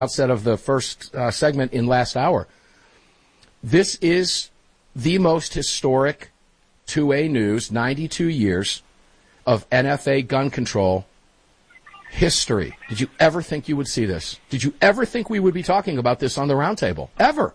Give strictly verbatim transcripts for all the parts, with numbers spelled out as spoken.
outset of the first uh, segment in last hour. This is the most historic two A news, ninety-two years of N F A gun control history. Did you ever think you would see this? Did you ever think we would be talking about this on the roundtable? Ever?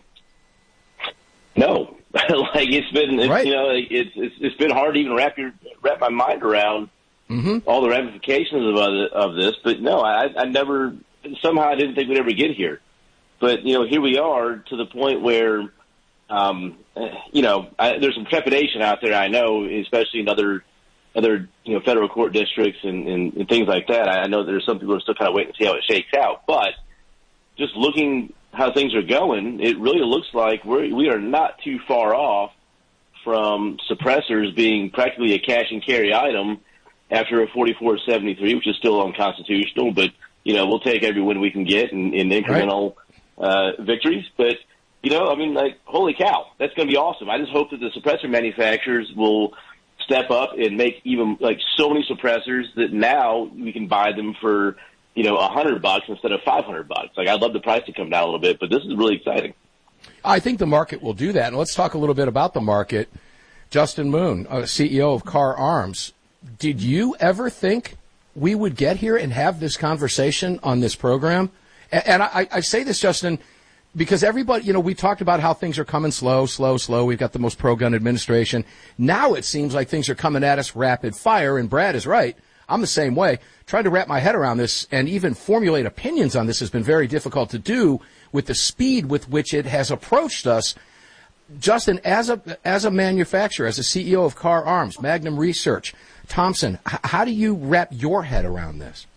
No. like it's been, it's, right. you know, it's, it's it's been hard to even wrap your wrap my mind around mm-hmm. all the ramifications of of this. But no, I, I never somehow I didn't think we'd ever get here. But you know, here we are to the point where, um, you know, I, there's some trepidation out there. I know, especially in other other you know federal court districts and, and, and things like that. I know there's some people who are still kind of waiting to see how it shakes out. But just looking how things are going, it really looks like we're, we are not too far off from suppressors being practically a cash and carry item after a forty-four seventy-three, which is still unconstitutional. But you know, we'll take every win we can get in, in incremental right. uh, victories. But you know, I mean, like, holy cow, that's going to be awesome. I just hope that the suppressor manufacturers will step up and make even like so many suppressors that now we can buy them for, you know, a hundred bucks instead of five hundred bucks. Like, I'd love the price to come down a little bit, but this is really exciting. I think the market will do that. And let's talk a little bit about the market. Justin Moon, uh, C E O of Kahr Arms. Did you ever think we would get here and have this conversation on this program? And, and I, I say this, Justin, because everybody, you know, we talked about how things are coming slow, slow, slow. We've got the most pro-gun administration. Now it seems like things are coming at us rapid fire, and Brad is right. I'm the same way. Trying to wrap my head around this and even formulate opinions on this has been very difficult to do with the speed with which it has approached us. Justin, as a as a manufacturer, as a C E O of Kahr Arms, Magnum Research, Thompson, h- how do you wrap your head around this?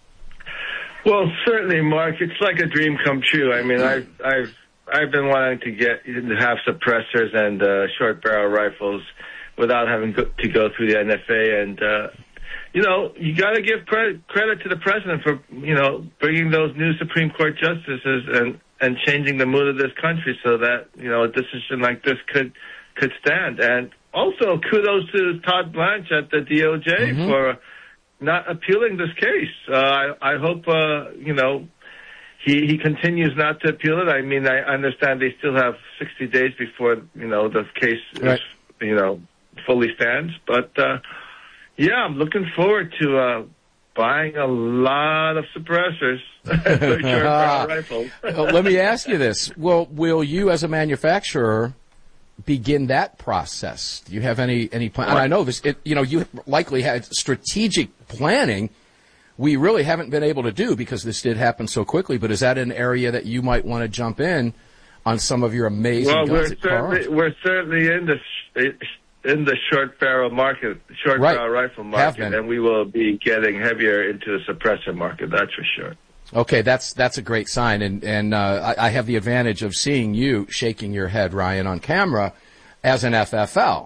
Well, certainly, Mark, it's like a dream come true. I mean, I've I've I've been wanting to get to have suppressors and uh, short barrel rifles without having go- to go through the N F A, and uh, you know, you got to give pre- credit to the president for you know bringing those new Supreme Court justices and and changing the mood of this country so that you know a decision like this could could stand. And also, kudos to Todd Blanche at the D O J mm-hmm. for not appealing this case. Uh, I, I hope, uh, you know, he, he continues not to appeal it. I mean, I understand they still have sixty days before, you know, the case, right. is, you know, fully stands. But, uh, yeah, I'm looking forward to uh, buying a lot of suppressors. rifles. Let me ask you this. Well, will you, as a manufacturer, begin that process? Do you have any any plan? And I know this. It, you know, you likely had strategic planning. We really haven't been able to do because this did happen so quickly. But is that an area that you might want to jump in on some of your amazing well, guns? We're certainly, we're certainly in the in the short barrel market, short right. barrel rifle market, and we will be getting heavier into the suppressor market. That's for sure. Okay, that's that's a great sign, and and uh, I, I have the advantage of seeing you shaking your head, Ryan, on camera as an F F L.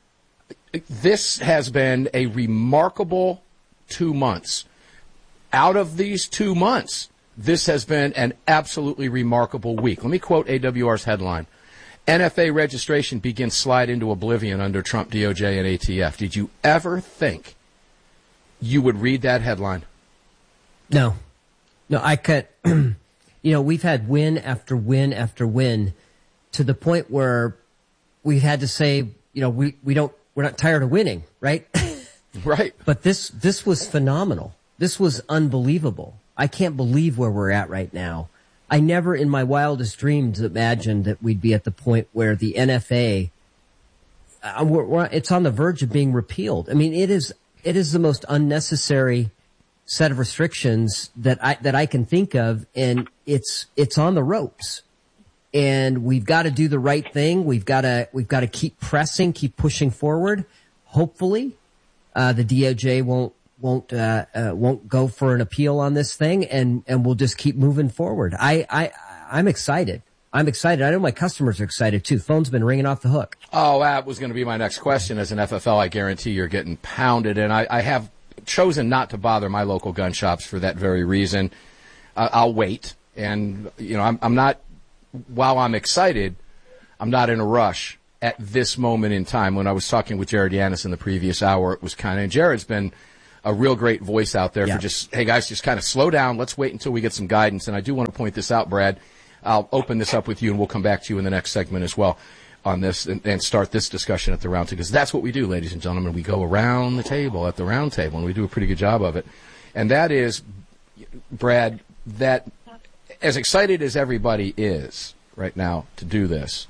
This has been a remarkable two months. Out of these two months, this has been an absolutely remarkable week. Let me quote A W R's headline. N F A registration begins slide into oblivion under Trump D O J and A T F. Did you ever think you would read that headline? No. No, I could, you know, we've had win after win after win to the point where we had to say, you know, we, we don't, we're not tired of winning, right? Right. But this, this was phenomenal. This was unbelievable. I can't believe where we're at right now. I never in my wildest dreams imagined that we'd be at the point where the N F A, uh, we're, we're, it's on the verge of being repealed. I mean, it is, it is the most unnecessary set of restrictions that I that I can think of, and it's it's on the ropes. And we've got to do the right thing. We've got to we've got to keep pressing, keep pushing forward. Hopefully, uh, the D O J won't won't uh, uh, won't go for an appeal on this thing, and and we'll just keep moving forward. I I I'm excited. I'm excited. I know my customers are excited too. Phone's been ringing off the hook. Oh, that was going to be my next question. As an F F L, I guarantee you're getting pounded, and I, I have chosen not to bother my local gun shops for that very reason. Uh, I'll wait, and you know, I'm, I'm not. While I'm excited, I'm not in a rush at this moment in time. When I was talking with Jared Yanis in the previous hour, it was kind of. And Jared's been a real great voice out there yeah. for just, hey, guys, just kind of slow down. Let's wait until we get some guidance. And I do want to point this out, Brad. I'll open this up with you, and we'll come back to you in the next segment as well on this and, and start this discussion at the round table, because that's what we do, ladies and gentlemen. We go around the table at the round table, and we do a pretty good job of it. And that is, Brad, that as excited as everybody is right now to do this,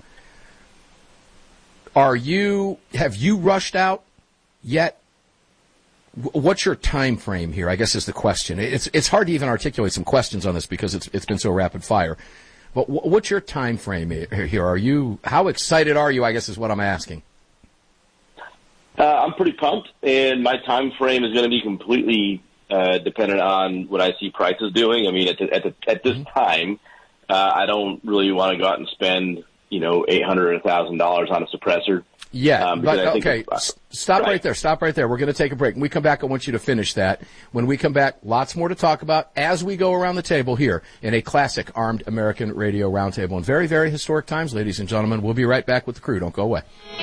are you, have you rushed out yet? What's your time frame here, I guess, is the question. It's it's hard to even articulate some questions on this because it's it's been so rapid fire. But what's your time frame here? Are you, how excited are you, I guess, is what I'm asking. Uh, I'm pretty pumped, and my time frame is going to be completely uh, dependent on what I see prices doing. I mean, at the, at, the, at this mm-hmm. time, uh, I don't really want to go out and spend, you know, eight hundred dollars or one thousand dollars on a suppressor. Yeah, um, but, okay, stop right. right there, stop right there. We're going to take a break. When we come back, I want you to finish that. When we come back, lots more to talk about as we go around the table here in a classic Armed American Radio Roundtable in very, very historic times, ladies and gentlemen. We'll be right back with the crew. Don't go away.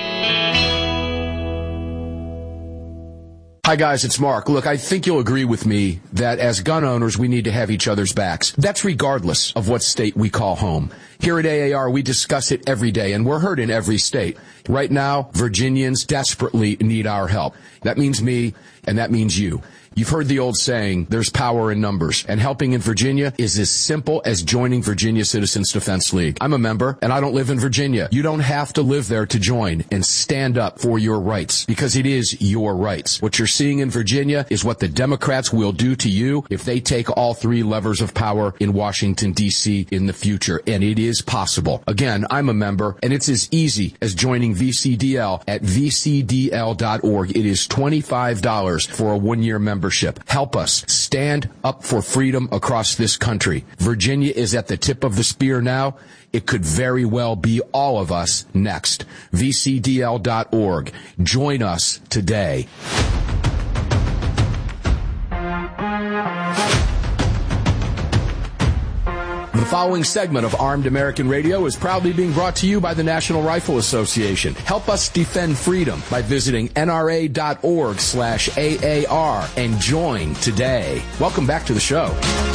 Hi, guys, it's Mark. Look, I think you'll agree with me that as gun owners, we need to have each other's backs. That's regardless of what state we call home. Here at A A R, we discuss it every day, and we're heard in every state. Right now, Virginians desperately need our help. That means me, and that means you. You've heard the old saying, there's power in numbers, and helping in Virginia is as simple as joining Virginia Citizens Defense League. I'm a member, and I don't live in Virginia. You don't have to live there to join and stand up for your rights, because it is your rights. What you're seeing in Virginia is what the Democrats will do to you if they take all three levers of power in Washington, D C in the future, and it is possible. Again, I'm a member, and it's as easy as joining V C D L at v c d l dot org. It is twenty-five dollars for a one-year membership. Help us stand up for freedom across this country. Virginia is at the tip of the spear now. It could very well be all of us next. v c d l dot org. Join us today. The following segment of Armed American Radio is proudly being brought to you by the National Rifle Association. Help us defend freedom by visiting N R A dot org slash A A R and join today. Welcome back to the show.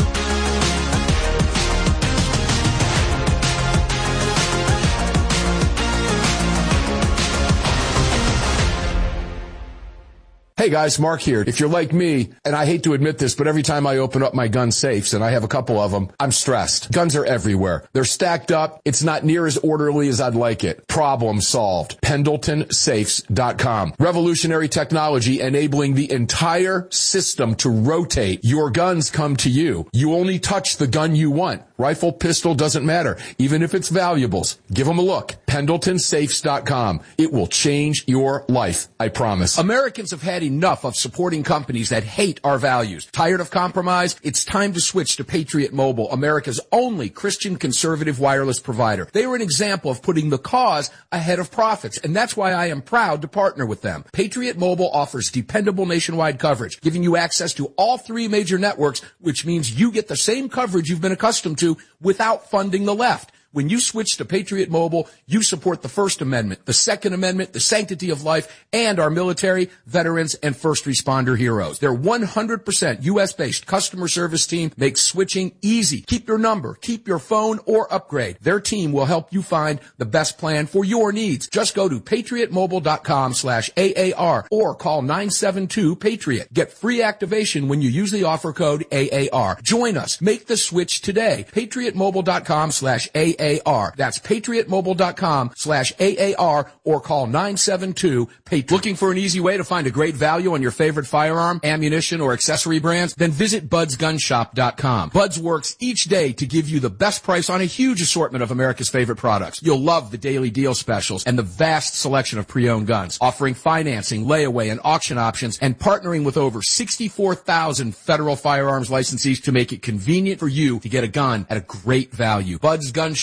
Hey guys, Mark here. If you're like me, and I hate to admit this, but every time I open up my gun safes, and I have a couple of them, I'm stressed. Guns are everywhere. They're stacked up. It's not near as orderly as I'd like it. Problem solved. Pendleton Safes dot com. Revolutionary technology enabling the entire system to rotate. Your guns come to you. You only touch the gun you want. Rifle, pistol, doesn't matter. Even if it's valuables. Give them a look. Pendleton Safes dot com. It will change your life, I promise. Americans have had enough of supporting companies that hate our values. Tired of compromise? It's time to switch to Patriot Mobile, America's only Christian conservative wireless provider. They are an example of putting the cause ahead of profits, and that's why I am proud to partner with them. Patriot Mobile offers dependable nationwide coverage, giving you access to all three major networks, which means you get the same coverage you've been accustomed to without funding the left. When you switch to Patriot Mobile, you support the First Amendment, the Second Amendment, the sanctity of life, and our military, veterans, and first responder heroes. Their one hundred percent U S-based customer service team makes switching easy. Keep your number, keep your phone, or upgrade. Their team will help you find the best plan for your needs. Just go to patriot mobile dot com slash A A R or call nine seven two PATRIOT. Get free activation when you use the offer code A A R. Join us. Make the switch today. patriot mobile dot com slash A A R. That's patriot mobile dot com slash A A R or call nine seven two PATRIOT. Looking for an easy way to find a great value on your favorite firearm, ammunition, or accessory brands? Then visit buds gun shop dot com. Buds works each day to give you the best price on a huge assortment of America's favorite products. You'll love the daily deal specials and the vast selection of pre-owned guns, offering financing, layaway, and auction options, and partnering with over sixty-four thousand federal firearms licensees to make it convenient for you to get a gun at a great value. Buds Gun Shop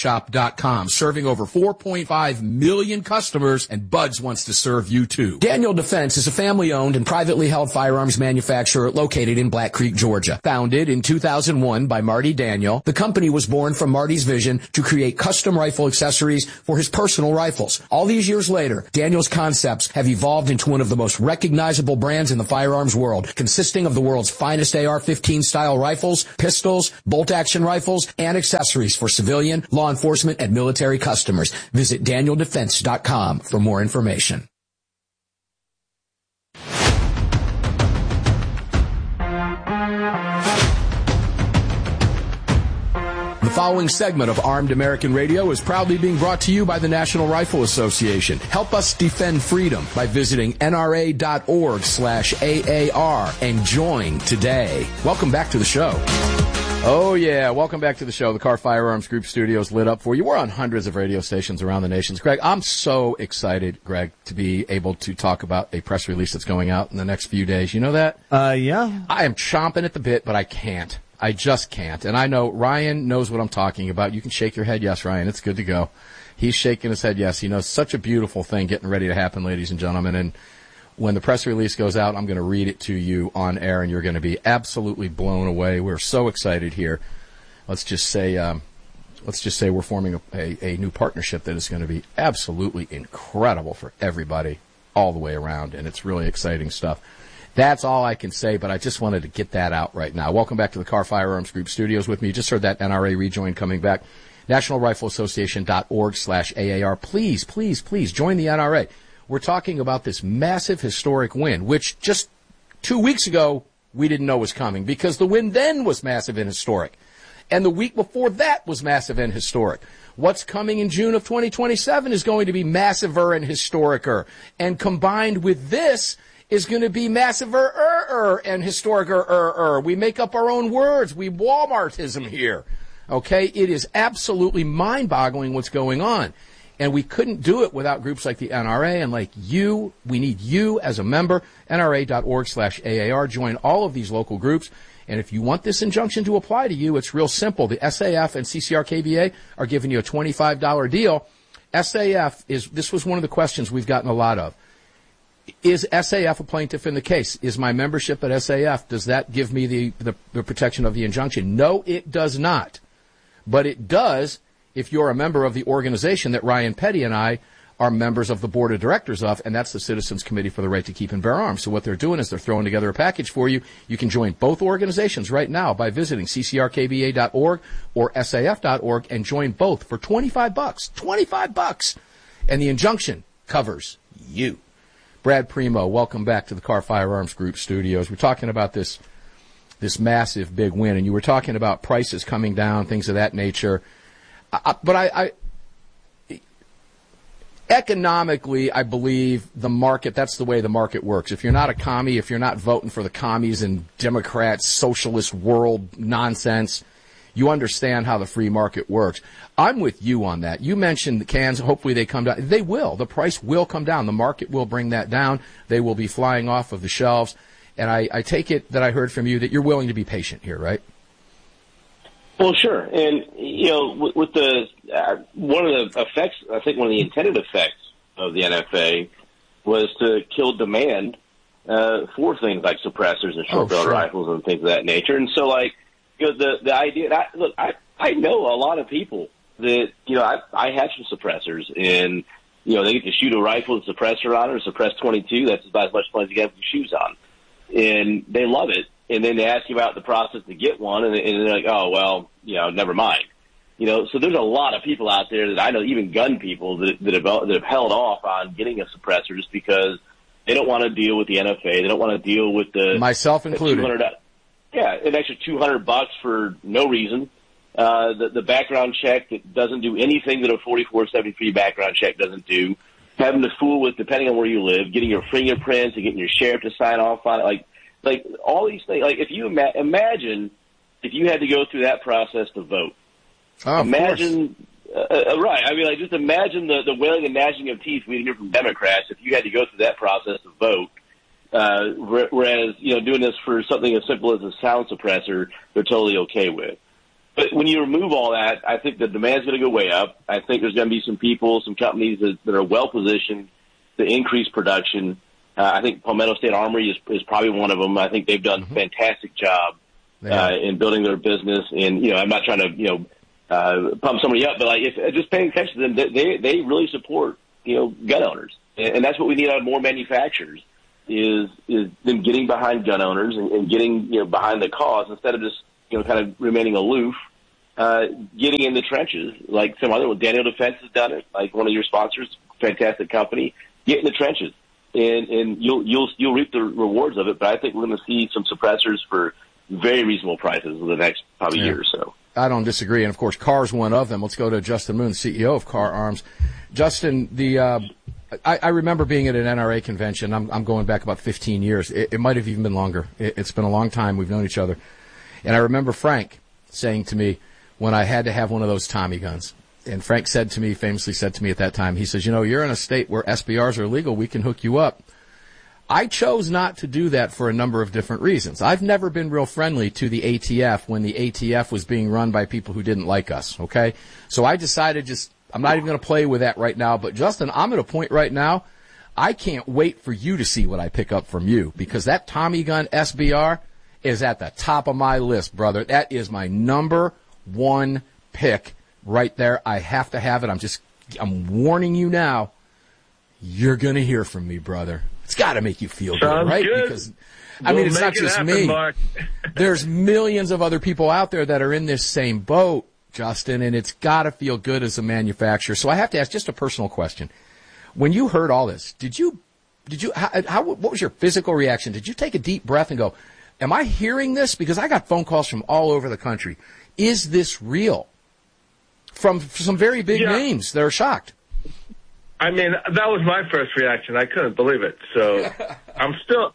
shop dot com, serving over four point five million customers, and Buds wants to serve you too. Daniel Defense is a family-owned and privately held firearms manufacturer located in Black Creek, Georgia. Founded in two thousand one by Marty Daniel, the company was born from Marty's vision to create custom rifle accessories for his personal rifles. All these years later, Daniel's concepts have evolved into one of the most recognizable brands in the firearms world, consisting of the world's finest A R fifteen style rifles, pistols, bolt-action rifles, and accessories for civilian, law enforcement, and military customers. Visit Daniel Defense dot com for more information. The following segment of Armed American Radio is proudly being brought to you by the National Rifle Association. Help us defend freedom by visiting N R A dot org slash A A R and join today. Welcome back to the show. Oh, yeah. Welcome back to the show. The Car Firearms Group studios lit up for you. We're on hundreds of radio stations around the nation. Greg, I'm so excited, Greg, to be able to talk about a press release that's going out in the next few days. You know that? Uh, yeah. I am chomping at the bit, but I can't. I just can't. And I know Ryan knows what I'm talking about. You can shake your head. Yes, Ryan, it's good to go. He's shaking his head. Yes, he knows. Such a beautiful thing getting ready to happen, ladies and gentlemen. And when the press release goes out, I'm going to read it to you on air, and you're going to be absolutely blown away. We're so excited here. Let's just say, um, let's just say we're forming a, a, a new partnership that is going to be absolutely incredible for everybody all the way around, and it's really exciting stuff. That's all I can say, but I just wanted to get that out right now. Welcome back to the Car Firearms Group studios with me. You just heard that N R A rejoin coming back. National Rifle Association dot org slash A A R. Please, please, please join the N R A. We're talking about this massive historic win, which just two weeks ago we didn't know was coming because the win then was massive and historic. And the week before that was massive and historic. What's coming in June of twenty twenty-seven is going to be massiver and historicer. And combined with this is going to be massiver er, and historicer er, er. We make up our own words. We Walmartism here. Okay? It is absolutely mind-boggling what's going on. And we couldn't do it without groups like the N R A and like you. We need you as a member. N R A dot org slash A A R. Join all of these local groups. And if you want this injunction to apply to you, it's real simple. The S A F and C C R K B A are giving you a twenty-five dollars deal. S A F is, this was one of the questions we've gotten a lot of. Is S A F a plaintiff in the case? Is my membership at S A F, does that give me the, the, the protection of the injunction? No, it does not. But it does if you're a member of the organization that Ryan Petty and I are members of the board of directors of, and that's the Citizens Committee for the Right to Keep and Bear Arms. So what they're doing is they're throwing together a package for you. You can join both organizations right now by visiting C C R K B A dot org or S A F dot org and join both for twenty-five bucks. twenty-five bucks. And the injunction covers you. Brad Primo, welcome back to the Car Firearms Group studios. We're talking about this this massive big win, and you were talking about prices coming down, things of that nature. I, but I, I economically, I believe the market, that's the way the market works. If you're not a commie, if you're not voting for the commies and Democrats, socialist world nonsense, you understand how the free market works. I'm with you on that. You mentioned the cans. Hopefully they come down. They will. The price will come down. The market will bring that down. They will be flying off of the shelves. And I, I take it that I heard from you that you're willing to be patient here, right? Well, sure. And, you know, with, with the uh, one of the effects, I think one of the intended effects of the N F A was to kill demand uh, for things like suppressors and short-barrel oh, sure. rifles and things of that nature. And so, like, you know, the, the idea, I, look, I, I know a lot of people that, you know, I, I have some suppressors, and, you know, they get to shoot a rifle with a suppressor on it, or suppress twenty-two. That's about as much fun as you get with your shoes on. And they love it. And then they ask you about the process to get one, and, and they're like, oh, well, you know, never mind. You know, so there's a lot of people out there that I know, even gun people, that, that, have, that have held off on getting a suppressor just because they don't want to deal with the N F A. They don't want to deal with the... Myself included. Yeah, an extra two hundred bucks for no reason. Uh, the, the background check that doesn't do anything that a forty-four seventy-three background check doesn't do. Having to fool with, depending on where you live, getting your fingerprints and getting your sheriff to sign off on it. Like, like all these things. Like, if you ima- imagine if you had to go through that process to vote. Oh, imagine, uh, uh, right. I mean, like, just imagine the, the wailing and gnashing of teeth we'd hear from Democrats if you had to go through that process to vote. Uh, whereas, you know, doing this for something as simple as a sound suppressor, they're totally okay with. But when you remove all that, I think the demand's going to go way up. I think there's going to be some people, some companies that, that are well positioned to increase production. Uh, I think Palmetto State Armory is, is probably one of them. I think they've done mm-hmm. a fantastic job uh, in building their business. And, you know, I'm not trying to, you know, uh, pump somebody up, but like, if, just paying attention to them, they, they really support, you know, gun owners. And, and that's what we need out of more manufacturers is, is them getting behind gun owners and, and getting, you know, behind the cause instead of just, you know, kind of remaining aloof, uh, getting in the trenches like some other one. Daniel Defense has done it, like one of your sponsors, fantastic company. Get in the trenches, and, and you'll you'll you'll reap the rewards of it. But I think we're going to see some suppressors for very reasonable prices in the next probably yeah. year or so. I don't disagree, and of course, Carr's one of them. Let's go to Justin Moon, C E O of Carr Arms. Justin, the uh, I, I remember being at an N R A convention. I'm, I'm going back about fifteen years. It, it might have even been longer. It, it's been a long time. We've known each other. And I remember Frank saying to me when I had to have one of those Tommy guns. And Frank said to me, famously said to me at that time, he says, you know, you're in a state where S B Rs are illegal. We can hook you up. I chose not to do that for a number of different reasons. I've never been real friendly to the A T F when the A T F was being run by people who didn't like us, okay? So I decided just, I'm not even going to play with that right now. But, Justin, I'm at a point right now, I can't wait for you to see what I pick up from you, because that Tommy gun S B R is at the top of my list, brother. That is my number one pick right there. I have to have it. I'm just, I'm warning you now. You're going to hear from me, brother. It's got to make you feel Sounds good, right? Good. Because, I we'll mean, it's not it just happen, me. Mark. There's millions of other people out there that are in this same boat, Justin, and it's got to feel good as a manufacturer. So I have to ask just a personal question. When you heard all this, did you, did you, how, how what was your physical reaction? Did you take a deep breath and go, am I hearing this? Because I got phone calls from all over the country. Is this real? From some very big yeah. names that are shocked. I mean, that was my first reaction. I couldn't believe it. So I'm still,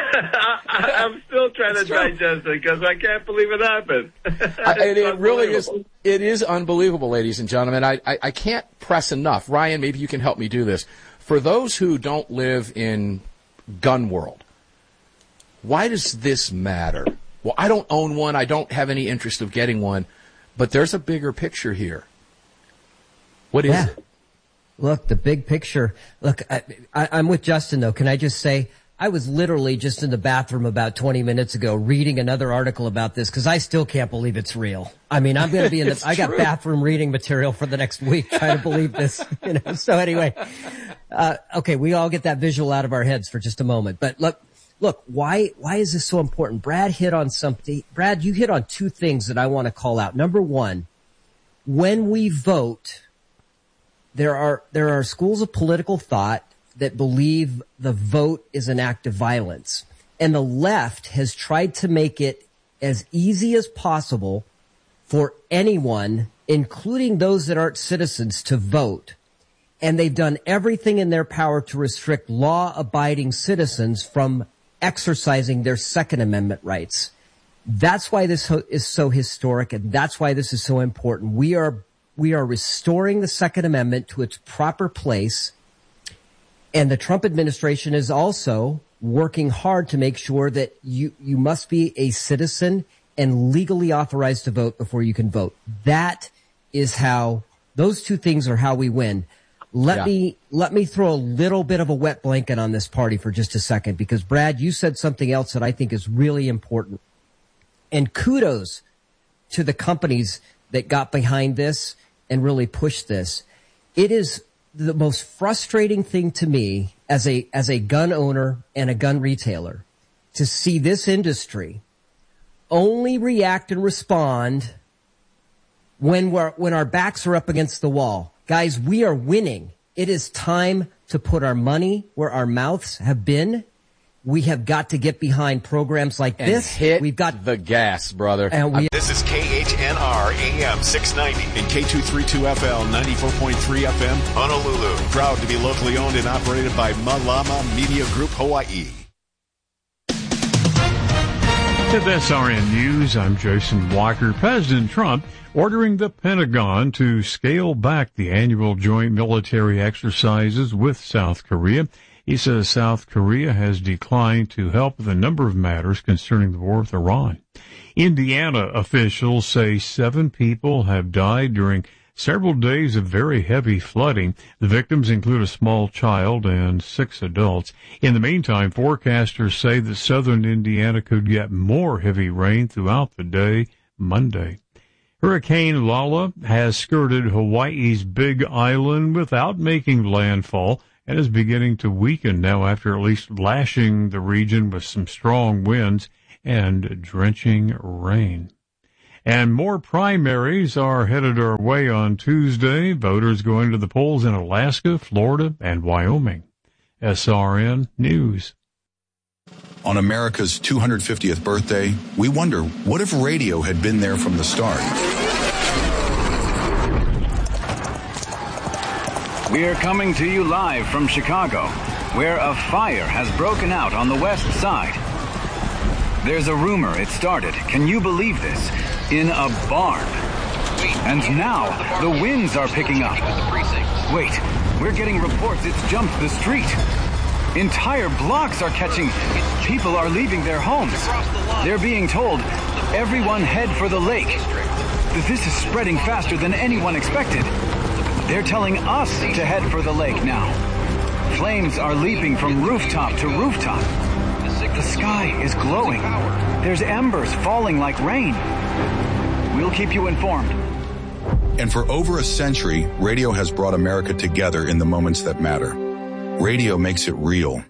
I'm still trying it's to true. digest it because I can't believe it happened. I, and it really is. It is unbelievable, ladies and gentlemen. I, I, I can't press enough. Ryan, maybe you can help me do this. For those who don't live in gun world, why does this matter? Well, I don't own one. I don't have any interest of getting one. But there's a bigger picture here. What is yeah. it? Look, the big picture. Look, I, I, I'm with Justin, though. Can I just say, I was literally just in the bathroom about twenty minutes ago reading another article about this because I still can't believe it's real. I mean, I'm going to be in the, I got true. bathroom reading material for the next week trying to believe this, you know. So anyway, uh, okay, we all get that visual out of our heads for just a moment. But look, look, why, why is this so important? Brad hit on something. Brad, you hit on two things that I want to call out. Number one, when we vote, There are, there are schools of political thought that believe the vote is an act of violence. And the left has tried to make it as easy as possible for anyone, including those that aren't citizens, to vote. And they've done everything in their power to restrict law-abiding citizens from exercising their Second Amendment rights. That's why this is so historic, and that's why this is so important. We are We are restoring the Second Amendment to its proper place, and the Trump administration is also working hard to make sure that you, you must be a citizen and legally authorized to vote before you can vote. That is how, those two things are how we win. Let yeah. me, let me throw a little bit of a wet blanket on this party for just a second, because Brad, you said something else that I think is really important. And kudos to the companies that got behind this and really pushed this. It is the most frustrating thing to me as a, as a gun owner and a gun retailer to see this industry only react and respond when we're, when our backs are up against the wall. Guys, we are winning. It is time to put our money where our mouths have been. We have got to get behind programs like and this. Hit We've got the gas, brother. And we, this is K H N R A M six ninety and K two thirty-two F L ninety-four point three F M Honolulu. Proud to be locally owned and operated by Malama Media Group Hawaii. With S R N News, I'm Jason Walker. President Trump ordering the Pentagon to scale back the annual joint military exercises with South Korea. He says South Korea has declined to help with a number of matters concerning the war with Iran. Indiana officials say seven people have died during several days of very heavy flooding. The victims include a small child and six adults. In the meantime, forecasters say that southern Indiana could get more heavy rain throughout the day Monday. Hurricane Lala has skirted Hawaii's Big Island without making landfall and is beginning to weaken now after at least lashing the region with some strong winds and drenching rain. And more primaries are headed our way on Tuesday. Voters going to the polls in Alaska, Florida, and Wyoming. S R N News. On America's two hundred fiftieth birthday, we wonder, what if radio had been there from the start? We are coming to you live from Chicago, where a fire has broken out on the west side. There's a rumor it started, can you believe this, in a barn. And now the winds are picking up. Wait, we're getting reports it's jumped the street. Entire blocks are catching. People are leaving their homes. They're being told, everyone head for the lake. This is spreading faster than anyone expected. They're telling us to head for the lake now. Flames are leaping from rooftop to rooftop. The sky is glowing. There's embers falling like rain. We'll keep you informed. And for over a century, radio has brought America together in the moments that matter. Radio makes it real.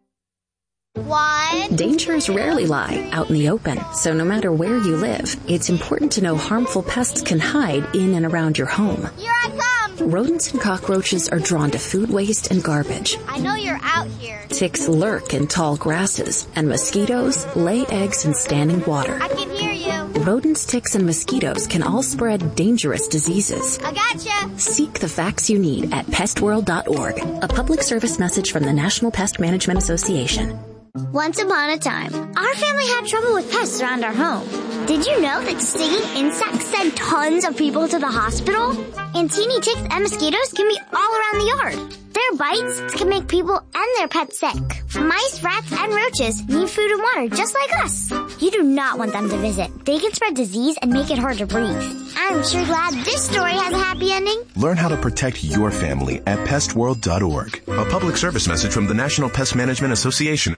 One. Dangers rarely lie out in the open, so no matter where you live, it's important to know harmful pests can hide in and around your home. Here I come! Rodents and cockroaches are drawn to food waste and garbage. I know you're out here. Ticks lurk in tall grasses, and mosquitoes lay eggs in standing water. I can hear you. Rodents, ticks, and mosquitoes can all spread dangerous diseases. I gotcha. Seek the facts you need at pest world dot org, a public service message from the National Pest Management Association. Once upon a time, our family had trouble with pests around our home. Did you know that stinging insects send tons of people to the hospital? And teeny ticks and mosquitoes can be all around the yard. Their bites can make people and their pets sick. Mice, rats, and roaches need food and water just like us. You do not want them to visit. They can spread disease and make it hard to breathe. I'm sure glad this story has a happy ending. Learn how to protect your family at pest world dot org. A public service message from the National Pest Management Association.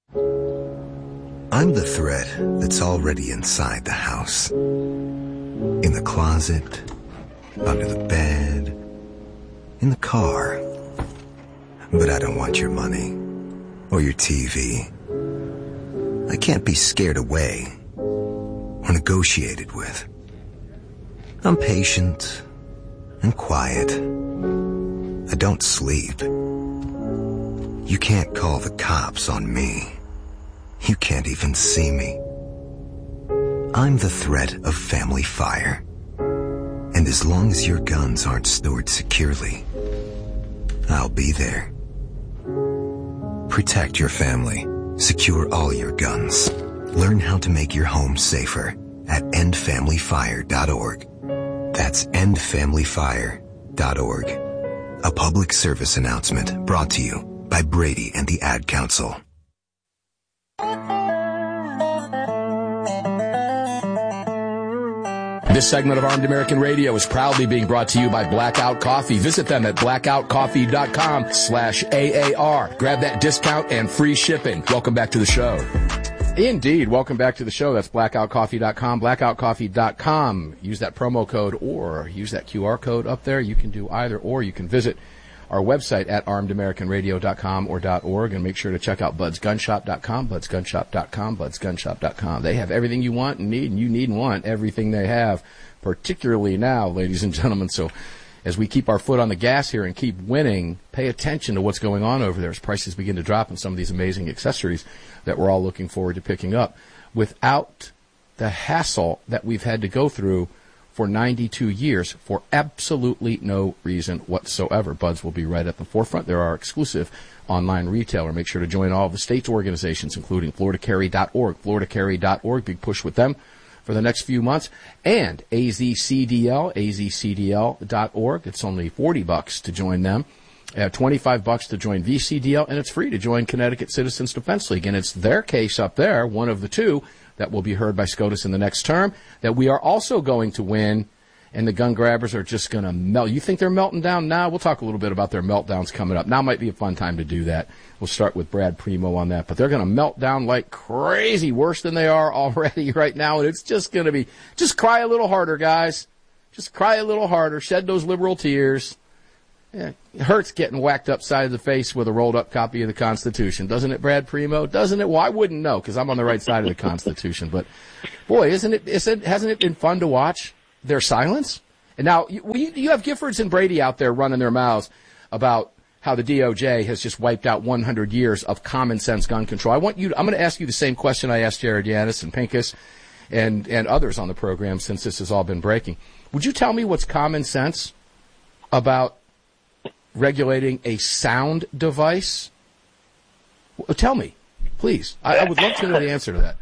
I'm the threat that's already inside the house. In the closet, under the bed, in the car. But I don't want your money or your T V. I can't be scared away or negotiated with. I'm patient and quiet. I don't sleep. You can't call the cops on me. You can't even see me. I'm the threat of family fire. And as long as your guns aren't stored securely, I'll be there. Protect your family. Secure all your guns. Learn how to make your home safer at end family fire dot org. That's end family fire dot org. A public service announcement brought to you by Brady and the Ad Council. This segment of Armed American Radio is proudly being brought to you by Blackout Coffee. Visit them at blackout coffee dot com slash A A R. Grab that discount and free shipping. Welcome back to the show. Indeed. Welcome back to the show. That's blackout coffee dot com, blackout coffee dot com. Use that promo code or use that Q R code up there. You can do either, or you can visit our website at armed american radio dot com or .org, and make sure to check out buds gun shop dot com, buds gun shop dot com, buds gun shop dot com. They have everything you want and need, and you need and want everything they have, particularly now, ladies and gentlemen. So as we keep our foot on the gas here and keep winning, pay attention to what's going on over there as prices begin to drop on some of these amazing accessories that we're all looking forward to picking up without the hassle that we've had to go through for ninety-two years for absolutely no reason whatsoever. Buds will be right at the forefront. They're our exclusive online retailer. Make sure to join all of the state's organizations, including Florida Carry dot org, Florida Carry dot org. Big push with them for the next few months. And A Z C D L, A Z C D L dot org. It's only forty bucks to join them. Uh, twenty-five bucks to join V C D L, and it's free to join Connecticut Citizens Defense League. And it's their case up there, one of the two, that will be heard by SCOTUS in the next term, that we are also going to win, and the gun grabbers are just going to melt. You think they're melting down now? We'll talk a little bit about their meltdowns coming up. Now might be a fun time to do that. We'll start with Brad Primo on that. But they're going to melt down like crazy, worse than they are already right now, and it's just going to be, just cry a little harder, guys. Just cry a little harder. Shed those liberal tears. Yeah, it hurts getting whacked upside the face with a rolled-up copy of the Constitution, doesn't it, Brad Primo? Doesn't it? Well, I wouldn't know because I'm on the right side of the Constitution. But, boy, isn't it, isn't, hasn't it been fun to watch their silence? And now you, you have Giffords and Brady out there running their mouths about how the D O J has just wiped out one hundred years of common-sense gun control. I want you to, I'm going to ask you the same question I asked Jared Yanis and Pincus and, and others on the program since this has all been breaking. Would you tell me what's common sense about regulating a sound device? Well, tell me, please. I, I would love to know the answer to that.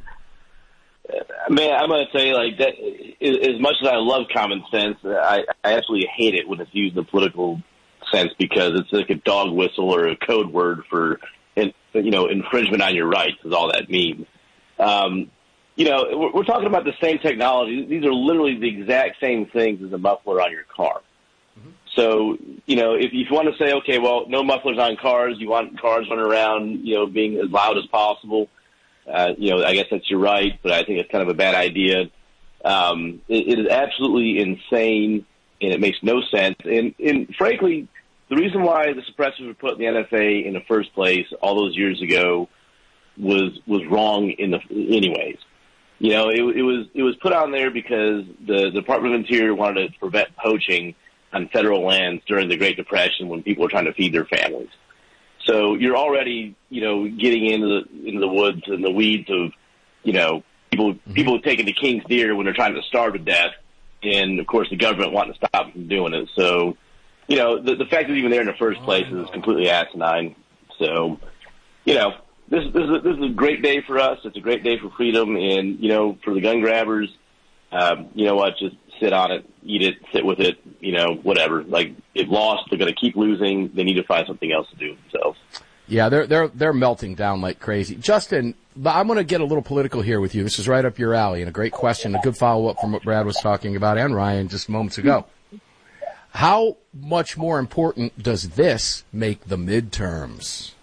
Man, I'm going to tell you, like, that, as much as I love common sense, I, I absolutely hate it when it's used in a political sense because it's like a dog whistle or a code word for, you know, infringement on your rights is all that means. Um, you know, we're, we're talking about the same technology. These are literally the exact same things as a muffler on your car. So, you know, if you want to say, okay, well, no mufflers on cars, you want cars running around, you know, being as loud as possible, uh, you know, I guess that's your right, but I think it's kind of a bad idea. Um, it, it is absolutely insane, and it makes no sense. And, and frankly, the reason why the suppressors were put in the N F A in the first place all those years ago was was wrong in the anyways. You know, it, it was it was put on there because the, the Department of Interior wanted to prevent poaching on federal lands during the Great Depression when people were trying to feed their families. So you're already, you know, getting into the into the woods and the weeds of, you know, people mm-hmm. people taking the king's deer when they're trying to starve to death, and of course the government wanting to stop them from doing it. So, you know, the the fact that it's even there in the first place is completely asinine. So, you know, this this is a, this is a great day for us. It's a great day for freedom, and you know, for the gun grabbers, um, you know what, just sit on it, eat it, sit with it, you know, whatever. Like, they've lost, they're going to keep losing, they need to find something else to do themselves. Yeah, they're they're they're melting down like crazy. Justin, I'm going to get a little political here with you. This is right up your alley, and a great question, a good follow-up from what Brad was talking about, and Ryan just moments ago. How much more important does this make the midterms?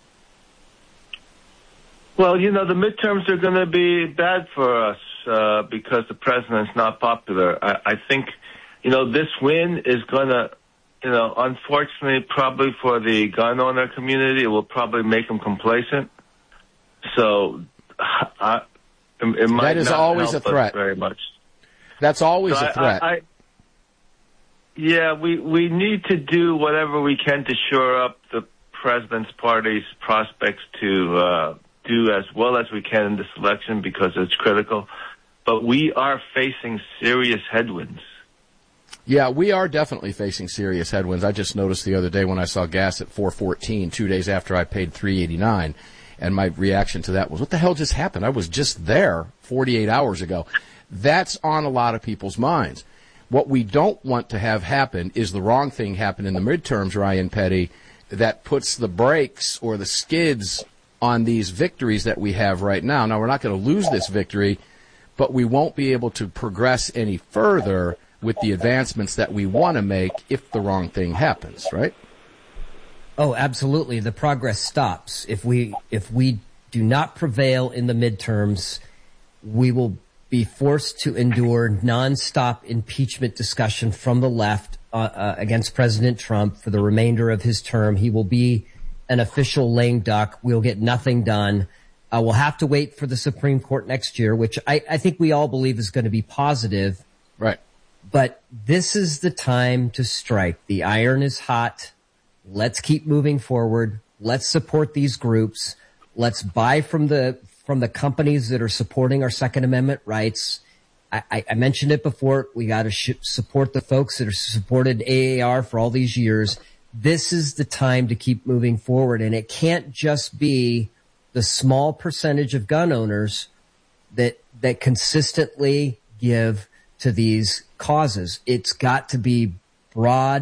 Well, you know, the midterms are going to be bad for us. Uh, because the president's not popular. I, I think, you know, this win is going to, you know, unfortunately, probably for the gun owner community, it will probably make them complacent. So, I, it, it might that is not always help a threat. us very much. That's always so a threat. I, I, yeah, we we need to do whatever we can to shore up the president's party's prospects to uh, do as well as we can in this election because it's critical. But we are facing serious headwinds. Yeah, we are definitely facing serious headwinds. I just noticed the other day when I saw gas at four fourteen, two days after I paid three eighty-nine, and my reaction to that was, what the hell just happened? I was just there forty-eight hours ago. That's on a lot of people's minds. What we don't want to have happen is the wrong thing happen in the midterms, Ryan Petty, that puts the brakes or the skids on these victories that we have right now. Now, we're not going to lose this victory, but we won't be able to progress any further with the advancements that we want to make if the wrong thing happens, right? Oh, absolutely. The progress stops. If we if we do not prevail in the midterms, we will be forced to endure nonstop impeachment discussion from the left uh, uh, against President Trump for the remainder of his term. He will be an official lame duck. We'll get nothing done. Uh, we'll have to wait for the Supreme Court next year, which I, I think we all believe is going to be positive. Right. But this is the time to strike. The iron is hot. Let's keep moving forward. Let's support these groups. Let's buy from the from the companies that are supporting our Second Amendment rights. I, I, I mentioned it before. We got to sh- support the folks that have supported A A R for all these years. This is the time to keep moving forward, and it can't just be the small percentage of gun owners that that consistently give to these causes. It's got to be broad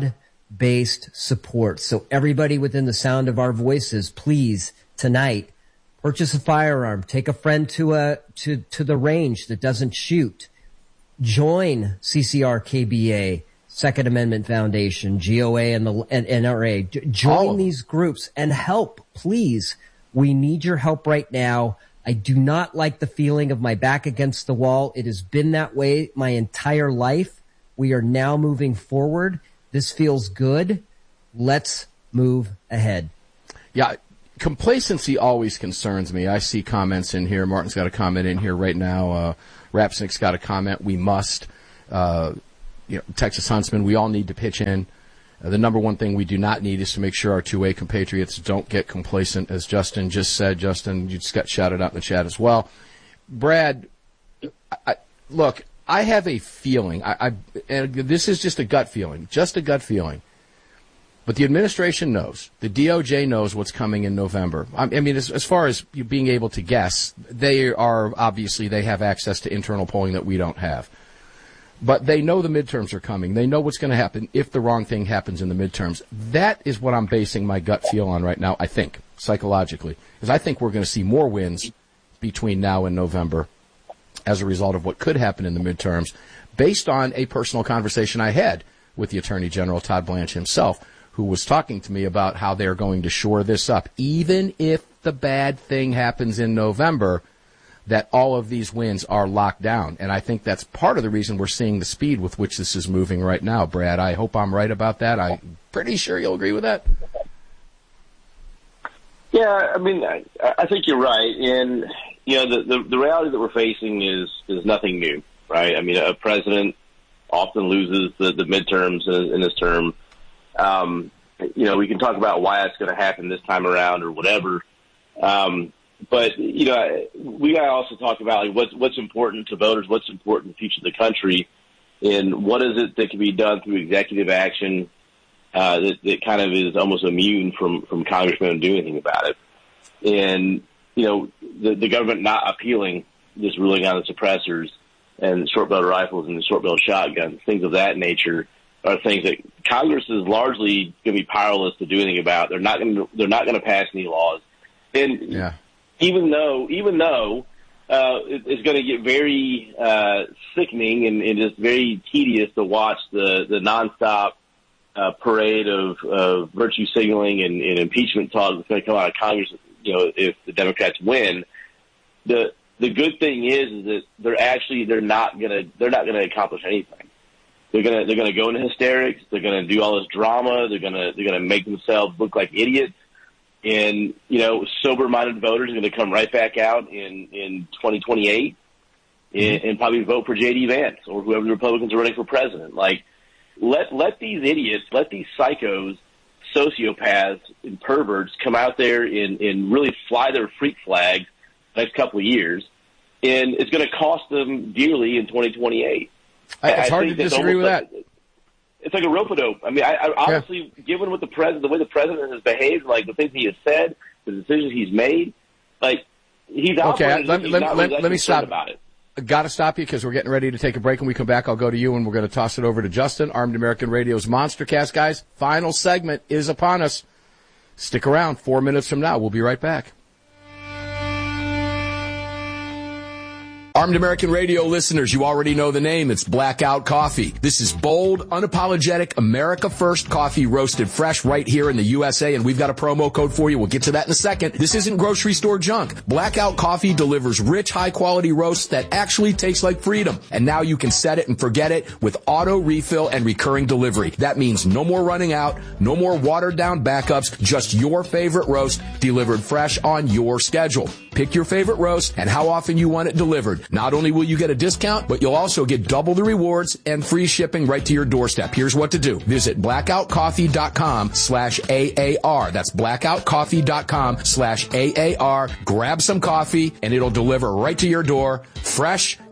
based support. So everybody within the sound of our voices, please, tonight, purchase a firearm, take a friend to a, to, to the range that doesn't shoot. Join C C R K B A, Second Amendment Foundation, G O A, and the and N R A. Join these groups and help, please. We need your help right now. I do not like the feeling of my back against the wall. It has been that way my entire life. We are now moving forward. This feels good. Let's move ahead. Yeah, complacency always concerns me. I see comments in here. Martin's got a comment in here right now. Uh, Rapsnick's got a comment. We must. Uh, you know, Texas Huntsman, we all need to pitch in. Uh, the number one thing we do not need is to make sure our two-way compatriots don't get complacent, as Justin just said. Justin, you just got shouted out in the chat as well. Brad, I, I, look, I have a feeling, I, I, and this is just a gut feeling, just a gut feeling, but the administration knows, the D O J knows what's coming in November. I, I mean, as, as far as you being able to guess, they are, obviously, they have access to internal polling that we don't have. But they know the midterms are coming. They know what's going to happen if the wrong thing happens in the midterms. That is what I'm basing my gut feel on right now, I think, psychologically. Because I think we're going to see more wins between now and November as a result of what could happen in the midterms, based on a personal conversation I had with the Attorney General, Todd Blanche himself, who was talking to me about how they're going to shore this up. Even if the bad thing happens in November, that all of these wins are locked down. And I think that's part of the reason we're seeing the speed with which this is moving right now, Brad. I hope I'm right about that. I'm pretty sure you'll agree with that. Yeah, I mean, I, I think you're right. And, you know, the, the, the reality that we're facing is, is nothing new, right? I mean, a president often loses the, the midterms in, in this term. Um, you know, we can talk about why it's going to happen this time around or whatever. Um, But, you know, we got to also talk about like, what's, what's important to voters, what's important to the future of the country, and what is it that can be done through executive action uh, that, that kind of is almost immune from, from congressmen doing anything about it. And, you know, the, the government not appealing this ruling on the suppressors and short-barreled rifles and the short-barreled shotguns, things of that nature, are things that Congress is largely going to be powerless to do anything about. They're not going to, they're not going to pass any laws. And yeah. Even though, even though uh, it, it's going to get very uh, sickening and, and just very tedious to watch the the nonstop uh, parade of, of virtue signaling and, and impeachment talk that's going to come out of Congress, you know, if the Democrats win. The the good thing is, is that they're actually they're not going to they're not going to accomplish anything. They're going to they're going to go into hysterics. They're going to do all this drama. They're going to they're going to make themselves look like idiots. And, you know, sober-minded voters are going to come right back out in, in twenty twenty-eight and, and probably vote for J D Vance or whoever the Republicans are running for president. Like, let let these idiots, let these psychos, sociopaths, and perverts come out there and, and really fly their freak flag the next couple of years, and it's going to cost them dearly in twenty twenty-eight. It's hard to disagree with that. It's like a rope-a-dope. I mean, I, I honestly, yeah. given what the president, the way the president has behaved, like the things he has said, the decisions he's made, like he's out. Okay, let, he's let, not let, really let me stop. About it. Got to stop you because we're getting ready to take a break. When we come back, I'll go to you and we're going to toss it over to Justin. Armed American Radio's Monstercast, guys. Final segment is upon us. Stick around. Four minutes from now, we'll be right back. Armed American Radio listeners, you already know the name. It's Blackout Coffee. This is bold, unapologetic, America First coffee roasted fresh right here in the U S A, and we've got a promo code for you. We'll get to that in a second. This isn't grocery store junk. Blackout Coffee delivers rich, high-quality roasts that actually taste like freedom. And now you can set it and forget it with auto refill and recurring delivery. That means no more running out, no more watered-down backups, just your favorite roast delivered fresh on your schedule. Pick your favorite roast and how often you want it delivered. Not only will you get a discount, but you'll also get double the rewards and free shipping right to your doorstep. Here's what to do. Visit blackoutcoffee.com slash AAR. That's blackoutcoffee.com slash AAR. Grab some coffee and it'll deliver right to your door. Fresh,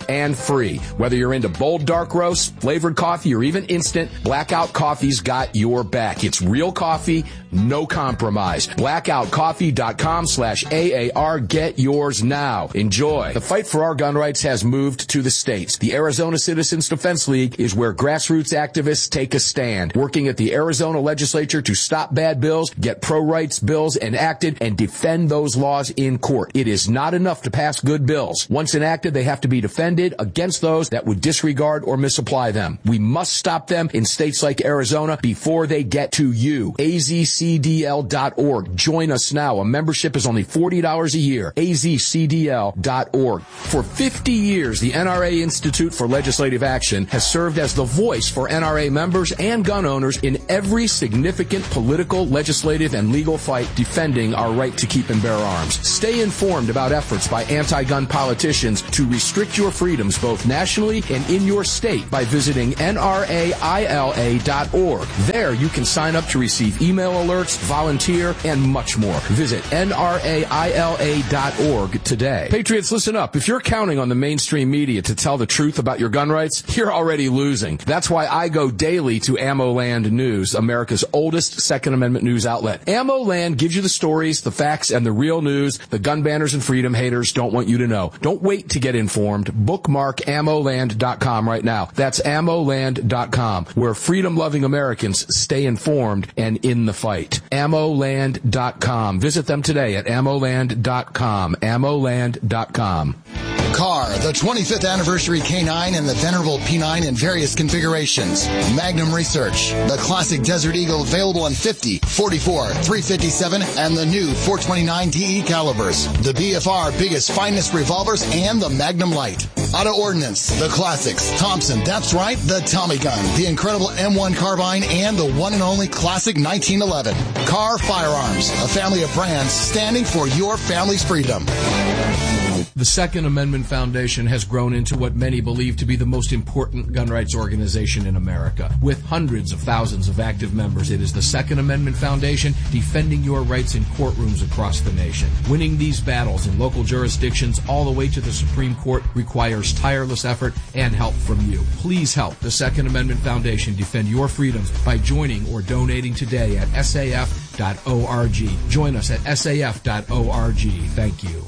and free. Whether you're into bold dark roast, flavored coffee, or even instant, Blackout Coffee's got your back. It's real coffee, no compromise. blackoutcoffee.com slash AAR. Get yours now. Enjoy. The fight for our gun rights has moved to the states. The Arizona Citizens Defense League is where grassroots activists take a stand, working at the Arizona legislature to stop bad bills, get pro-rights bills enacted, and defend those laws in court. It is not enough to pass good bills. Once enacted, they have to be defended against those that would disregard or misapply them. We must stop them in states like Arizona before they get to you. A Z C D L dot org. Join us now. A membership is only forty dollars a year. A Z C D L dot org. For fifty years, the N R A Institute for Legislative Action has served as the voice for N R A members and gun owners in every significant political, legislative, and legal fight defending our right to keep and bear arms. Stay informed about efforts by anti-gun politicians to restrict your freedoms both nationally and in your state by visiting N R A I L A dot org. There you can sign up to receive email alerts, volunteer, and much more. Visit N R A I L A dot org today. Patriots, listen up. If you're counting on the mainstream media to tell the truth about your gun rights, you're already losing. That's why I go daily to AmmoLand News, America's oldest Second Amendment news outlet. AmmoLand gives you the stories, the facts, and the real news the gun banners and freedom haters don't want you to know. Don't wait to get informed. Bookmark ammo land dot com right now. That's ammo land dot com, where freedom-loving Americans stay informed and in the fight. ammo land dot com. Visit them today at ammo land dot com. ammo land dot com. Car, the twenty-fifth anniversary K nine and the venerable P nine in various configurations. Magnum Research, the classic Desert Eagle available in fifty, forty-four, three fifty-seven, and the new four twenty-nine D E calibers. The B F R biggest, finest revolvers and the Magnum Light. Auto Ordnance, the classics. Thompson, that's right, the Tommy gun, the incredible M one carbine, and the one and only classic nineteen eleven. Car Firearms, a family of brands standing for your family's freedom. The Second Amendment Foundation has grown into what many believe to be the most important gun rights organization in America. With hundreds of thousands of active members, it is the Second Amendment Foundation defending your rights in courtrooms across the nation. Winning these battles in local jurisdictions all the way to the Supreme Court requires tireless effort and help from you. Please help the Second Amendment Foundation defend your freedoms by joining or donating today at S A F dot org. Join us at S A F dot org. Thank you.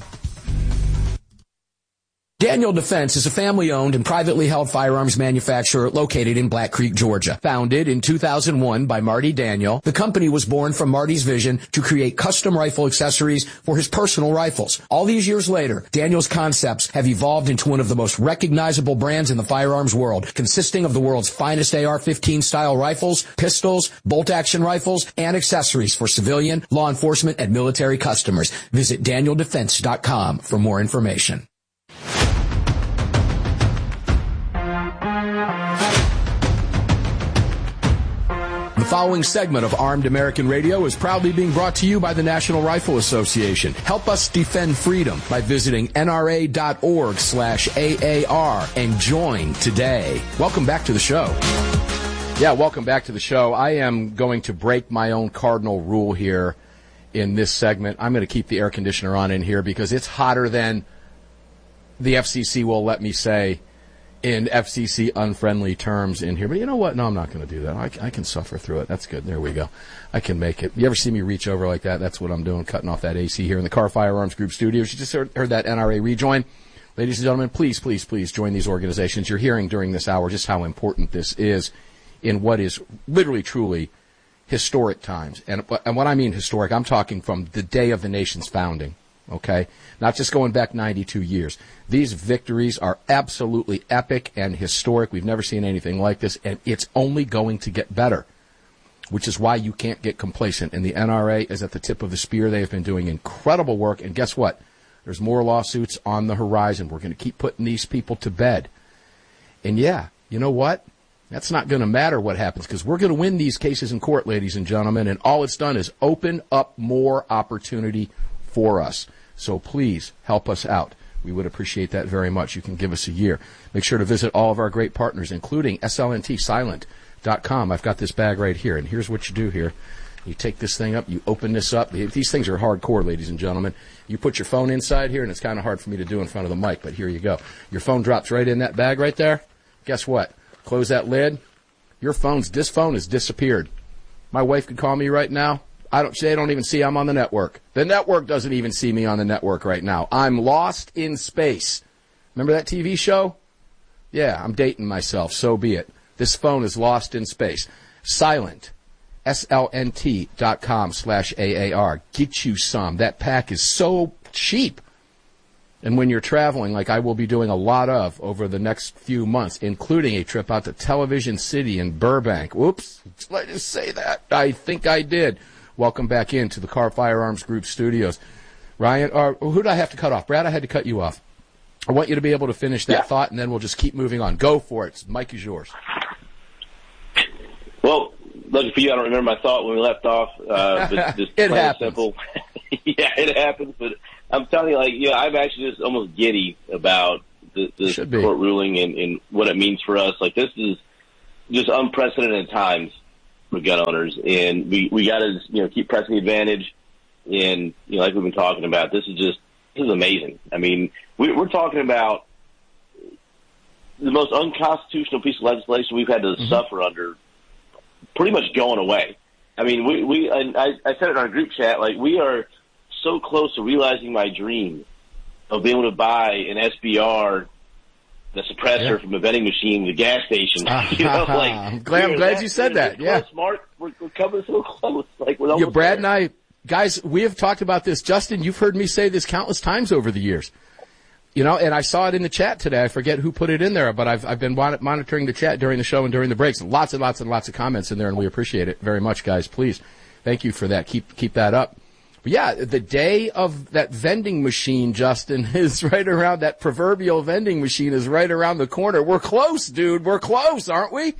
Daniel Defense is a family-owned and privately held firearms manufacturer located in Black Creek, Georgia. Founded in two thousand one by Marty Daniel, the company was born from Marty's vision to create custom rifle accessories for his personal rifles. All these years later, Daniel's concepts have evolved into one of the most recognizable brands in the firearms world, consisting of the world's finest A R fifteen style rifles, pistols, bolt-action rifles, and accessories for civilian, law enforcement, and military customers. Visit daniel defense dot com for more information. The following segment of Armed American Radio is proudly being brought to you by the National Rifle Association. Help us defend freedom by visiting N R A dot org slash A A R and join today. Welcome back to the show. Yeah, welcome back to the show. I am going to break my own cardinal rule here in this segment. I'm going to keep the air conditioner on in here because it's hotter than the F C C will let me say in F C C unfriendly terms in here. But you know what? No, I'm not going to do that. I, I can suffer through it. That's good. There we go. I can make it. You ever see me reach over like that? That's what I'm doing, cutting off that A C here in the Car Firearms Group studios. You just heard, heard that N R A rejoin. Ladies and gentlemen, please, please, please join these organizations. You're hearing during this hour just how important this is in what is literally, truly historic times. And, and what I mean historic, I'm talking from the day of the nation's founding. Okay? Not just going back ninety-two years. These victories are absolutely epic and historic. We've never seen anything like this, and it's only going to get better, which is why you can't get complacent. And the N R A is at the tip of the spear. They have been doing incredible work, and guess what? There's more lawsuits on the horizon. We're going to keep putting these people to bed. And yeah, you know what? That's not going to matter what happens, because we're going to win these cases in court, ladies and gentlemen, and all it's done is open up more opportunity for us. So please help us out. We would appreciate that very much. You can give us a year. Make sure to visit all of our great partners, including S L N T silent dot com. I've got this bag right here, and here's what you do here. You take this thing up, you open this up. These things are hardcore, ladies and gentlemen. You put your phone inside here, and it's kind of hard for me to do in front of the mic, but here you go. Your phone drops right in that bag right there. Guess what? Close that lid. Your phone's, this phone has disappeared. My wife could call me right now. I don't, they don't even see I'm on the network. The network doesn't even see me on the network right now. I'm lost in space. Remember that T V show? Yeah, I'm dating myself. So be it. This phone is lost in space. Silent. S L N T dot com slash A A R. Get you some. That pack is so cheap. And when you're traveling, like I will be doing a lot of over the next few months, including a trip out to Television City in Burbank. Whoops. Did I just say that? I think I did. Welcome back into the Car Firearms Group studios. Ryan, or who did I have to cut off? Brad, I had to cut you off. I want you to be able to finish that yeah. thought, and then we'll just keep moving on. Go for it. Mike is yours. Well, lucky for you, I don't remember my thought when we left off. Uh, but just it happens. Simple. Yeah, it happens. But I'm telling you, like, you know, I'm actually just almost giddy about the, this court ruling and, and what it means for us. Like, this is just unprecedented times for gun owners, and we we got to you know keep pressing the advantage. And you know, like we've been talking about, this is just this is amazing. I mean, we, we're talking about the most unconstitutional piece of legislation we've had to mm-hmm. suffer under, pretty much going away. I mean, we we and I, I said it in our group chat, like we are so close to realizing my dream of being able to buy an S B R, the suppressor yeah. from a vending machine, the gas station. You know, like, I'm glad, I'm glad you said that. Yeah, smart. We're, we're coming so close. Like we're almost yeah, Brad there. and I, guys, we have talked about this. Justin, you've heard me say this countless times over the years. You know, and I saw it in the chat today. I forget who put it in there, but I've I've been monitoring the chat during the show and during the breaks. Lots and lots and lots of comments in there, and we appreciate it very much, guys. Please, thank you for that. Keep keep that up. But yeah, the day of that vending machine, Justin, is right around. That proverbial vending machine is right around the corner. We're close, dude. We're close, aren't we?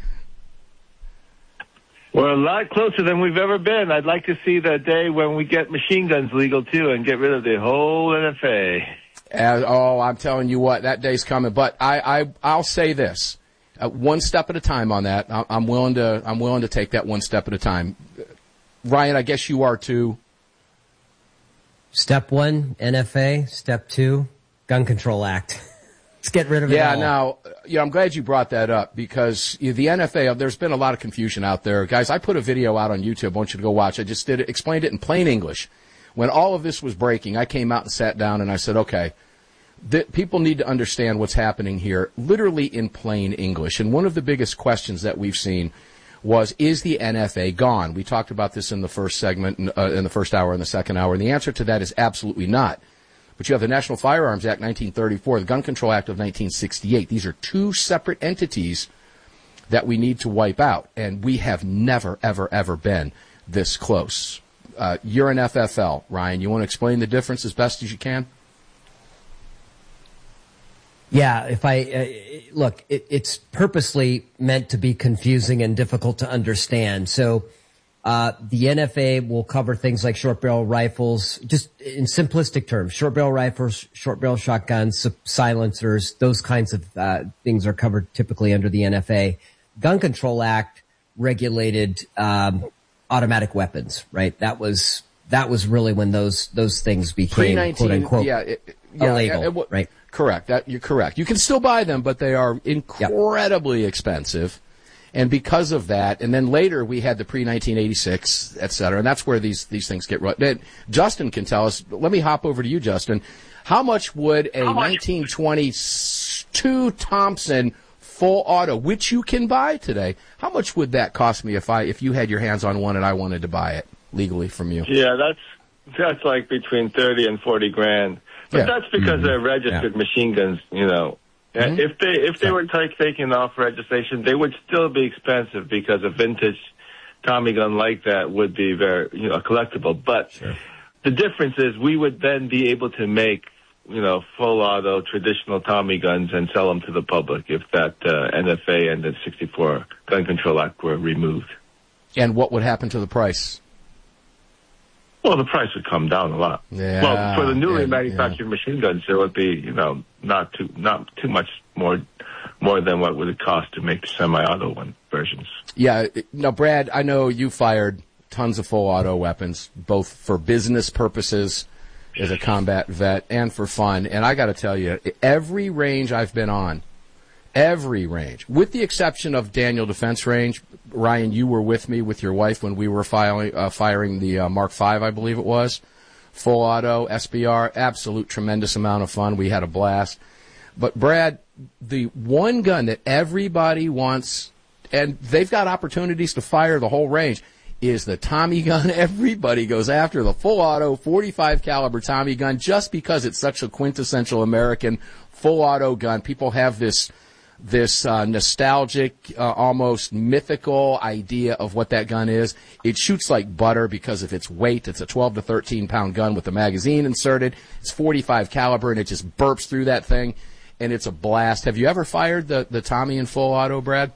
We're a lot closer than we've ever been. I'd like to see the day when we get machine guns legal too, and get rid of the whole N F A. As, oh, I'm telling you what, that day's coming. But I, I, I'll say this, uh, one step at a time on that. I, I'm willing to, I'm willing to take that one step at a time. Ryan, I guess you are too. Step one, N F A. Step two, Gun Control Act. Let's get rid of it yeah, all. Yeah, now, you know, I'm glad you brought that up because the N F A, there's been a lot of confusion out there. Guys, I put a video out on YouTube. I want you to go watch. I just did it, explained it in plain English. When all of this was breaking, I came out and sat down and I said, okay, th- people need to understand what's happening here, literally in plain English. And one of the biggest questions that we've seen was, is the N F A gone? We talked about this in the first segment, uh, in the first hour and the second hour, and the answer to that is absolutely not. But you have the National Firearms Act nineteen thirty-four, the Gun Control Act of nineteen sixty-eight. These are two separate entities that we need to wipe out, and we have never, ever, ever been this close. Uh, you're an F F L, Ryan. You want to explain the difference as best as you can? Yeah, if I uh, look, it, it's purposely meant to be confusing and difficult to understand. So uh, the N F A will cover things like short barrel rifles, just in simplistic terms, short barrel rifles, short barrel shotguns, silencers, those kinds of uh, things are covered typically under the N F A. Gun Control Act regulated um, automatic weapons, right? That was that was really when those those things became quote unquote yeah, it, yeah, illegal, it, it, right? Correct. That, you're correct. You can still buy them, but they are incredibly yep. expensive. And because of that, and then later we had the pre nineteen eighty-six, et cetera, and that's where these, these things get run. Justin can tell us. Let me hop over to you, Justin. How much would a much? nineteen twenty-two Thompson full auto, which you can buy today, how much would that cost me if I if you had your hands on one and I wanted to buy it legally from you? Yeah, that's that's like between thirty and forty grand. But yeah. that's because mm-hmm. they're registered yeah. machine guns, you know. Mm-hmm. If they if they were take, taken off registration, they would still be expensive because a vintage Tommy gun like that would be very, you know, collectible. But sure. the difference is we would then be able to make, you know, full auto traditional Tommy guns and sell them to the public if that uh, N F A and the sixty-four Gun Control Act were removed. And what would happen to the price? Well, the price would come down a lot. Yeah, well, for the newly yeah, manufactured yeah. machine guns, there would be, you know, not too not too much more more than what would it cost to make the semi-auto one versions. Yeah. Now, Brad, I know you fired tons of full auto weapons, both for business purposes as a combat vet and for fun. And I got to tell you, every range I've been on, every range, with the exception of Daniel Defense Range, Ryan, you were with me with your wife when we were filing, uh, firing the uh, Mark five, I believe it was. Full auto, S B R, absolute tremendous amount of fun. We had a blast. But, Brad, the one gun that everybody wants, and they've got opportunities to fire the whole range, is the Tommy gun. Everybody goes after the full auto forty-five caliber Tommy gun just because it's such a quintessential American full auto gun. People have this this uh, nostalgic, uh, almost mythical idea of what that gun is. It shoots like butter because of its weight. It's a twelve to thirteen pound gun with the magazine inserted. It's forty-five caliber, and it just burps through that thing, and it's a blast. Have you ever fired the, the Tommy in full auto, Brad?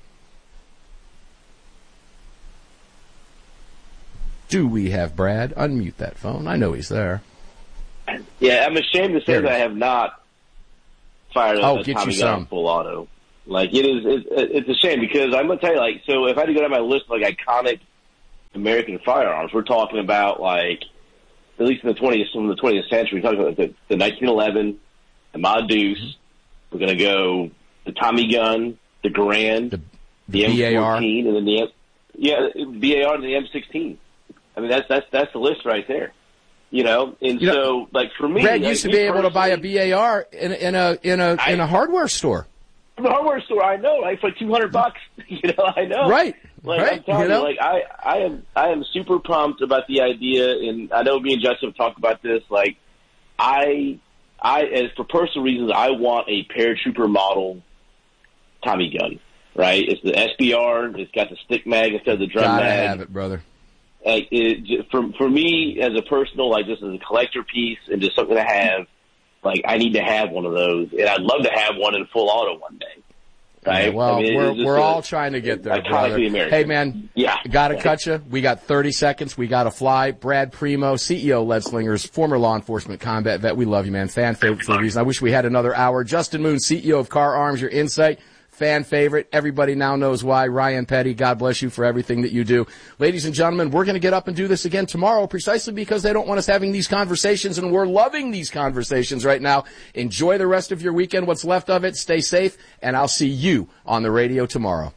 Do we have Brad? Unmute that phone. I know he's there. Yeah, I'm ashamed to say There that I have not fired a, Oh, a get Tommy you gun some. full auto. Like, it is, it, it's a shame because I'm going to tell you, like, so if I had to go down my list of, like, iconic American firearms, we're talking about, like, at least in the twentieth, from the twentieth century, we're talking about the, the nineteen eleven, the Ma Deuce. We're going to go the Tommy gun, the Grand, the, the M fourteen, and then the, M, yeah, B A R and the M sixteen. I mean, that's, that's, that's the list right there. You know, and You so, know, like, for me, Brad like, used to me be able to buy a personally- B A R in, in a in a I- in a hardware store. From the hardware store, I know, like for like two hundred bucks. You know, I know. Right. Like, right. I'm telling you know? you, like I, I am, I am super pumped about the idea, and I know me and Justin have talked about this. Like, I, I, as for personal reasons, I want a paratrooper model Tommy gun. Right? It's the S B R. It's got the stick mag instead of the drum Gotta mag. have it, brother. Like, it, for for me as a personal, like just as a collector piece and just something to have. Like, I need to have one of those, and I'd love to have one in full auto one day. Right? Yeah, well, I mean, we're it's just we're a- all trying to get there, iconically brother. American. Hey, man, Yeah. gotta cut you. We got thirty seconds. We gotta fly. Brad Primo, C E O, Lead Slingers, former law enforcement combat vet. We love you, man. Fan favorite for a reason. I wish we had another hour. Justin Moon, C E O of Car Arms, your insight. Fan favorite. Everybody now knows why. Ryan Petty, God bless you for everything that you do. Ladies and gentlemen, we're going to get up and do this again tomorrow precisely because they don't want us having these conversations, and we're loving these conversations right now. Enjoy the rest of your weekend, what's left of it. Stay safe, and I'll see you on the radio tomorrow.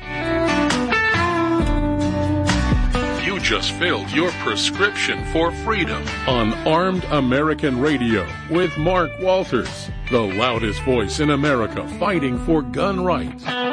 You just filled your prescription for freedom on Armed American Radio with Mark Walters, the loudest voice in America fighting for gun rights.